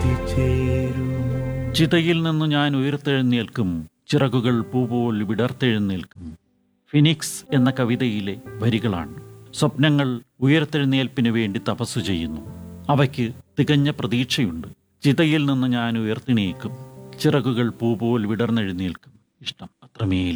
എത്തിച്ചേരുമോ? ചിതയിൽ നിന്ന് ഞാൻ ഉയർത്തെഴുന്നേൽക്കും, ചിറകുകൾ പൂപോൽ വിടർത്തെഴുന്നേൽക്കും. ഫിനിക്സ് എന്ന കവിതയിലെ വരികളാണ്. സ്വപ്നങ്ങൾ ഉയർത്തെഴുന്നേൽപ്പിനു വേണ്ടി തപസ്സു ചെയ്യുന്നു. അവയ്ക്ക് തികഞ്ഞ പ്രതീക്ഷയുണ്ട്. ചിതയിൽ നിന്ന് ഞാൻ ഉയർത്തെണീക്കും, ചിറകുകൾ പൂപോൽ വിടർന്നെഴുന്നേൽക്കും. ഇഷ്ടം അത്രമേൽ